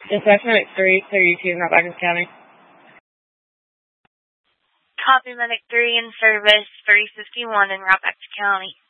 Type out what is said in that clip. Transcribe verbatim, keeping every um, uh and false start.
Dispatch Medic three, thirty-two in Rockland County. Copy Medic three in service, three fifty-one in Rockland County.